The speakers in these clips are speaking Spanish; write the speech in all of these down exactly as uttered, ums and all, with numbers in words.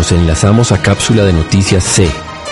Nos enlazamos a cápsula de noticias C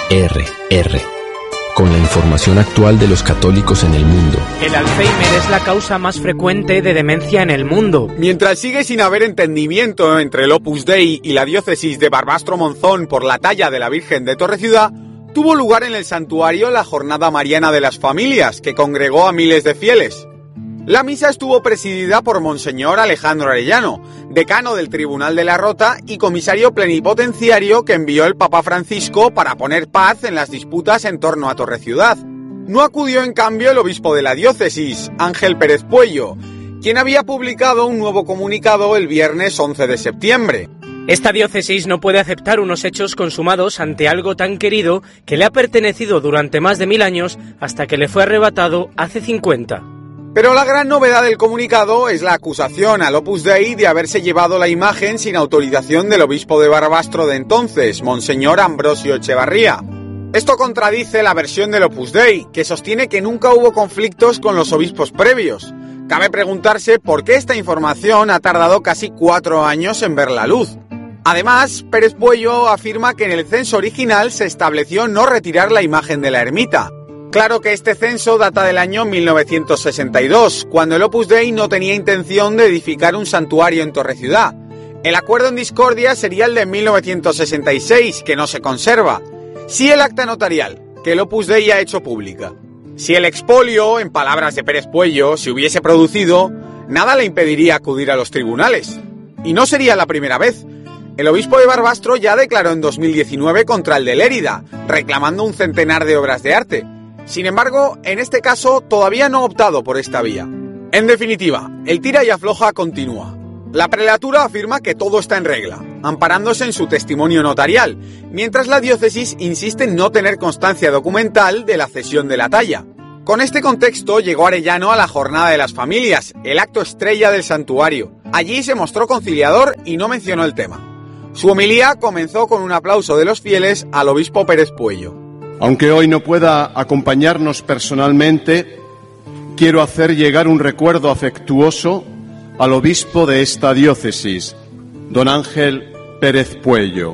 R R con la información actual de los católicos en el mundo. El Alzheimer es la causa más frecuente de demencia en el mundo. Mientras sigue sin haber entendimiento entre el Opus Dei y la diócesis de Barbastro Monzón por la talla de la Virgen de Torreciudad, tuvo lugar en el santuario la Jornada Mariana de las Familias, que congregó a miles de fieles. La misa estuvo presidida por Monseñor Alejandro Arellano, decano del Tribunal de la Rota y comisario plenipotenciario que envió el Papa Francisco para poner paz en las disputas en torno a Torreciudad. No acudió en cambio el obispo de la diócesis, Ángel Pérez Puello, quien había publicado un nuevo comunicado el viernes once de septiembre. Esta diócesis no puede aceptar unos hechos consumados ante algo tan querido que le ha pertenecido durante más de mil años hasta que le fue arrebatado hace cincuenta. Pero la gran novedad del comunicado es la acusación al Opus Dei de haberse llevado la imagen sin autorización del obispo de Barbastro de entonces, Monseñor Ambrosio Echevarría. Esto contradice la versión del Opus Dei, que sostiene que nunca hubo conflictos con los obispos previos. Cabe preguntarse por qué esta información ha tardado casi cuatro años en ver la luz. Además, Pérez Puello afirma que en el censo original se estableció no retirar la imagen de la ermita. Claro que este censo data del año mil novecientos sesenta y dos, cuando el Opus Dei no tenía intención de edificar un santuario en Torreciudad. El acuerdo en discordia sería el de mil novecientos sesenta y seis, que no se conserva. Sí el acta notarial, que el Opus Dei ha hecho pública. Si el expolio, en palabras de Pérez Puello, se hubiese producido, nada le impediría acudir a los tribunales. Y no sería la primera vez. El obispo de Barbastro ya declaró en dos mil diecinueve contra el de Lérida, reclamando un centenar de obras de arte. Sin embargo, en este caso todavía no ha optado por esta vía. En definitiva, el tira y afloja continúa. La prelatura afirma que todo está en regla, amparándose en su testimonio notarial, mientras la diócesis insiste en no tener constancia documental de la cesión de la talla. Con este contexto llegó Arellano a la Jornada de las Familias, el acto estrella del santuario. Allí se mostró conciliador y no mencionó el tema. Su homilía comenzó con un aplauso de los fieles al obispo Pérez Puello. Aunque hoy no pueda acompañarnos personalmente, quiero hacer llegar un recuerdo afectuoso al obispo de esta diócesis, don Ángel Pérez Puello.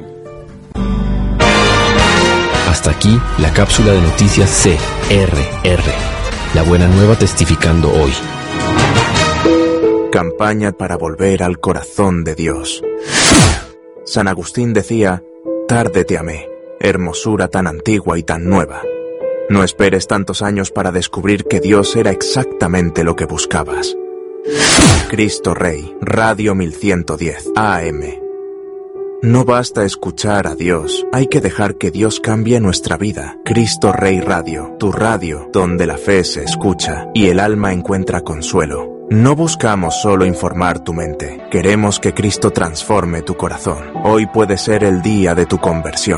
Hasta aquí la cápsula de noticias C R R. La buena nueva testificando hoy. Campaña para volver al corazón de Dios. San Agustín decía: tarde te amé, hermosura tan antigua y tan nueva. No esperes tantos años para descubrir que Dios era exactamente lo que buscabas. Cristo Rey, Radio mil ciento diez A M. No basta escuchar a Dios, hay que dejar que Dios cambie nuestra vida. Cristo Rey Radio, tu radio, donde la fe se escucha y el alma encuentra consuelo. No buscamos solo informar tu mente, queremos que Cristo transforme tu corazón. Hoy puede ser el día de tu conversión.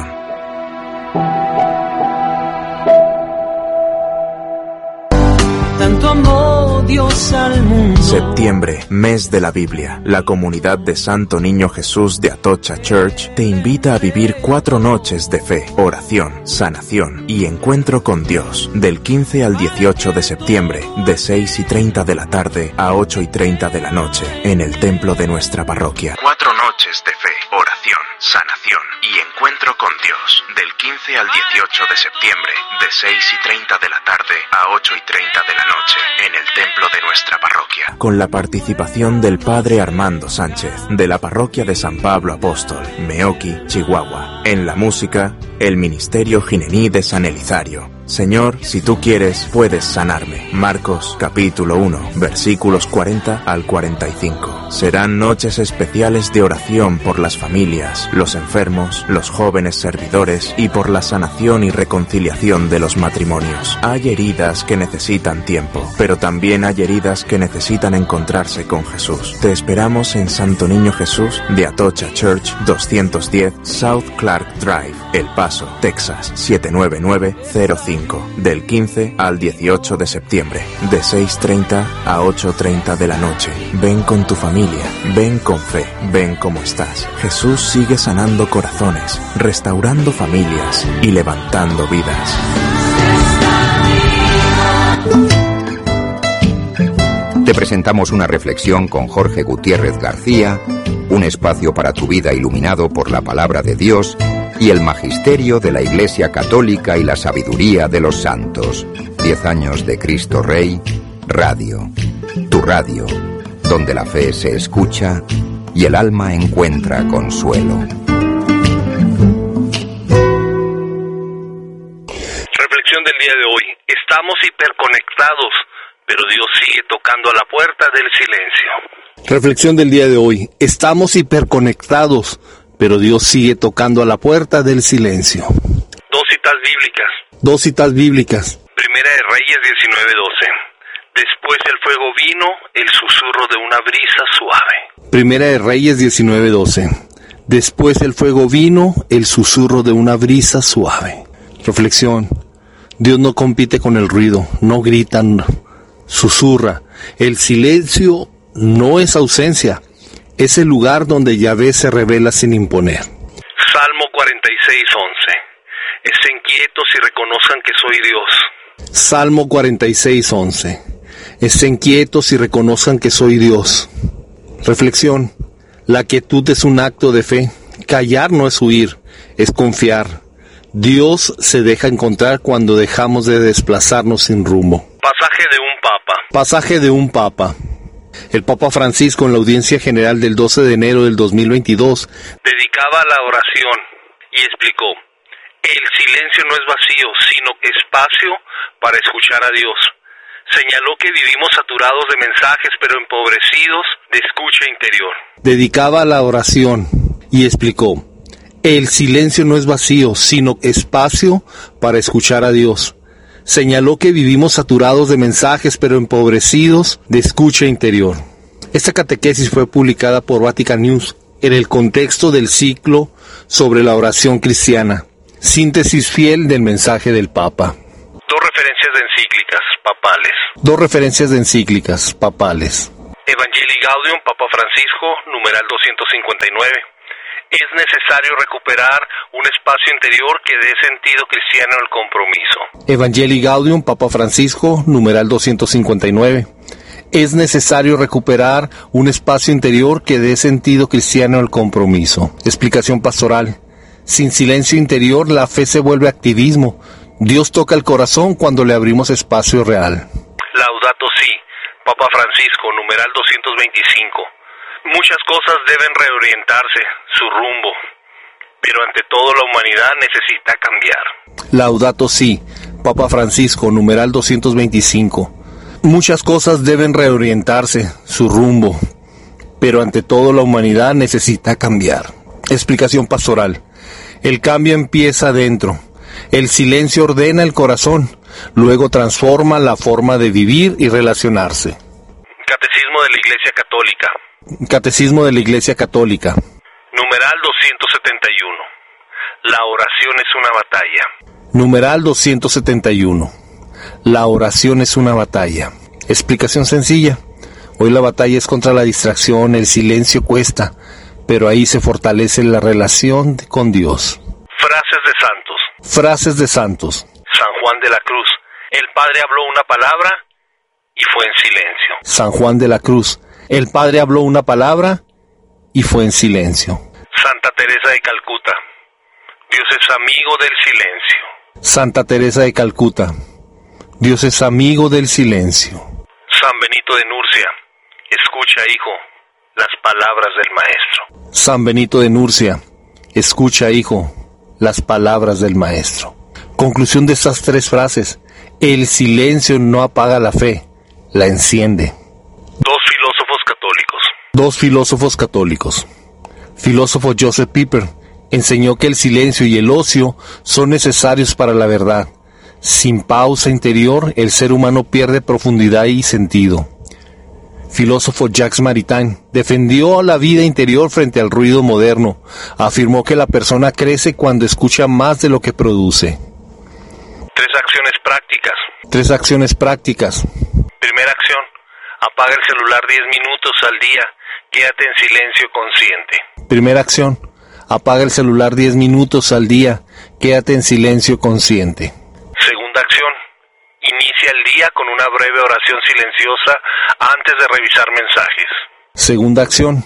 Tanto amó Dios al mundo. Septiembre, mes de la Biblia. La comunidad de Santo Niño Jesús de Atocha Church te invita a vivir cuatro noches de fe, oración, sanación y encuentro con Dios. Del quince al dieciocho de septiembre, de seis y treinta de la tarde a ocho y treinta de la noche, en el templo de nuestra parroquia. Cuatro noches de fe, oración, sanación y encuentro con Dios. Del quince al dieciocho de septiembre, de seis y treinta de la tarde a ocho y treinta de la noche, en el templo de nuestra parroquia. Con la participación del Padre Armando Sánchez, de la parroquia de San Pablo Apóstol, Meoqui, Chihuahua. En la música, el Ministerio Ginení de San Elizario. Señor, si tú quieres, puedes sanarme. Marcos, capítulo uno, versículos cuarenta al cuarenta y cinco. Serán noches especiales de oración por las familias, los enfermos, los jóvenes servidores y por la sanación y reconciliación de los matrimonios. Hay heridas que necesitan tiempo, pero también hay heridas que necesitan encontrarse con Jesús. Te esperamos en Santo Niño Jesús de Atocha Church, doscientos diez South Clark Drive, El Paso, Texas, siete nueve nueve cero cinco. Del quince al dieciocho de septiembre, de seis treinta a ocho treinta de la noche. Ven con tu familia, ven con fe, ven como estás. Jesús sigue sanando corazones, restaurando familias y levantando vidas. Te presentamos una reflexión con Jorge Gutiérrez García un espacio para tu vida iluminado por la palabra de Dios y el magisterio de la Iglesia Católica y la sabiduría de los santos. Diez años de Cristo Rey, Radio. Tu radio, donde la fe se escucha y el alma encuentra consuelo. Reflexión del día de hoy. Estamos hiperconectados, pero Dios sigue tocando a la puerta del silencio. Reflexión del día de hoy. Estamos hiperconectados, pero Dios sigue tocando a la puerta del silencio. Dos citas bíblicas. Dos citas bíblicas. Primera de Reyes diecinueve doce. Después el fuego vino, el susurro de una brisa suave. Primera de Reyes diecinueve doce. Después el fuego vino, el susurro de una brisa suave. Reflexión. Dios no compite con el ruido, no grita, susurra. El silencio no es ausencia, es el lugar donde Yahvé se revela sin imponer. Salmo cuarenta y seis once. Estén quietos y reconozcan que soy Dios. Salmo cuarenta y seis once. Estén quietos y reconozcan que soy Dios. Reflexión. La quietud es un acto de fe. Callar no es huir, es confiar. Dios se deja encontrar cuando dejamos de desplazarnos sin rumbo. Pasaje de un papa. Pasaje de un papa. El Papa Francisco, en la audiencia general del doce de enero del dos mil veintidós, dedicaba a la oración y explicó: el silencio no es vacío, sino espacio para escuchar a Dios. Señaló que vivimos saturados de mensajes, pero empobrecidos de escucha interior. Dedicaba a la oración y explicó: el silencio no es vacío, sino espacio para escuchar a Dios. Señaló que vivimos saturados de mensajes, pero empobrecidos de escucha interior. Esta catequesis fue publicada por Vatican News en el contexto del ciclo sobre la oración cristiana, síntesis fiel del mensaje del Papa. Dos referencias de encíclicas papales. Dos referencias de encíclicas papales. Evangelii Gaudium, Papa Francisco, numeral doscientos cincuenta y nueve. Es necesario recuperar un espacio interior que dé sentido cristiano al compromiso. Evangelii Gaudium, Papa Francisco, numeral doscientos cincuenta y nueve. Es necesario recuperar un espacio interior que dé sentido cristiano al compromiso. Explicación pastoral. Sin silencio interior, la fe se vuelve activismo. Dios toca el corazón cuando le abrimos espacio real. Laudato Si, Papa Francisco, numeral doscientos veinticinco. Muchas cosas deben reorientarse, su rumbo, pero ante todo la humanidad necesita cambiar. Laudato Si, Papa Francisco, numeral doscientos veinticinco. Muchas cosas deben reorientarse, su rumbo, pero ante todo la humanidad necesita cambiar. Explicación pastoral. El cambio empieza adentro. El silencio ordena el corazón, luego transforma la forma de vivir y relacionarse. Catecismo de la Iglesia Católica. Catecismo de la Iglesia Católica. Numeral doscientos setenta y uno. La oración es una batalla. Numeral doscientos setenta y uno. La oración es una batalla. Explicación sencilla. Hoy la batalla es contra la distracción, el silencio cuesta, pero ahí se fortalece la relación con Dios. Frases de santos. Frases de santos. San Juan de la Cruz. El Padre habló una palabra y fue en silencio. San Juan de la Cruz. El Padre habló una palabra y fue en silencio. Santa Teresa de Calcuta. Dios es amigo del silencio. Santa Teresa de Calcuta. Dios es amigo del silencio. San Benito de Nurcia. Escucha, hijo, las palabras del Maestro. San Benito de Nurcia. Escucha, hijo, las palabras del Maestro. Conclusión de estas tres frases. El silencio no apaga la fe, la enciende. Dos filósofos católicos. Dos filósofos católicos. Filósofo Joseph Pieper enseñó que el silencio y el ocio son necesarios para la verdad. Sin pausa interior, el ser humano pierde profundidad y sentido. Filósofo Jacques Maritain defendió la vida interior frente al ruido moderno. Afirmó que la persona crece cuando escucha más de lo que produce. Tres acciones prácticas. Tres acciones prácticas. Primera acción. Apaga el celular diez minutos al día. Quédate en silencio consciente. Primera acción. Apaga el celular diez minutos al día. Quédate en silencio consciente. Segunda acción. Inicia el día con una breve oración silenciosa antes de revisar mensajes. Segunda acción.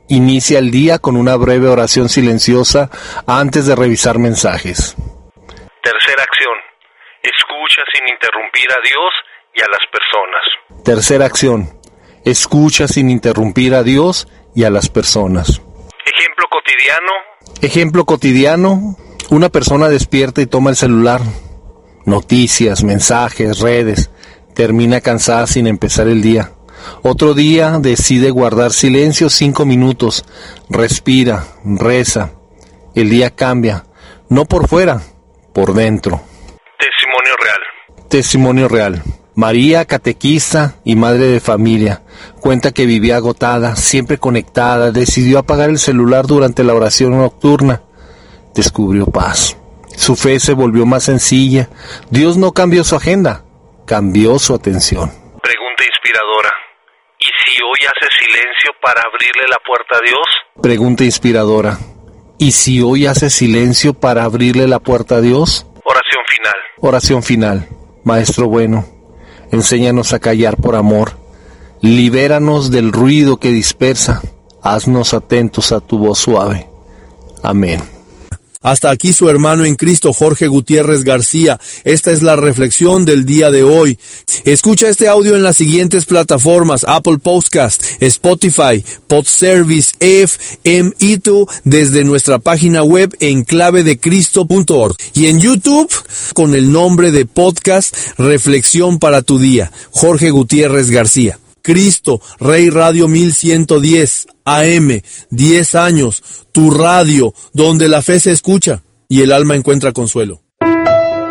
Inicia el día con una breve oración silenciosa antes de revisar mensajes. Tercera acción. Escucha sin interrumpir a Dios y a las personas. Tercera acción. Escucha sin interrumpir a Dios y a las personas. Ejemplo cotidiano. Ejemplo cotidiano. Una persona despierta y toma el celular. Noticias, mensajes, redes. Termina cansada sin empezar el día. Otro día decide guardar silencio cinco minutos. Respira, reza. El día cambia. No por fuera, por dentro. Testimonio real. Testimonio real. María, catequista y madre de familia, cuenta que vivía agotada, siempre conectada, decidió apagar el celular durante la oración nocturna. Descubrió paz. Su fe se volvió más sencilla. Dios no cambió su agenda, cambió su atención. Pregunta inspiradora. ¿Y si hoy haces silencio para abrirle la puerta a Dios? Pregunta inspiradora. ¿Y si hoy haces silencio para abrirle la puerta a Dios? Oración final. Oración final. Maestro bueno, enséñanos a callar por amor. Libéranos del ruido que dispersa. Haznos atentos a tu voz suave. Amén. Hasta aquí su hermano en Cristo, Jorge Gutiérrez García. Esta es la reflexión del día de hoy. Escucha este audio en las siguientes plataformas: Apple Podcast, Spotify, Podservice, F M, y tú desde nuestra página web en clave de cristo punto org y en YouTube con el nombre de podcast Reflexión para tu Día, Jorge Gutiérrez García. Cristo, Rey Radio mil ciento diez, A M, diez años, tu radio, donde la fe se escucha y el alma encuentra consuelo.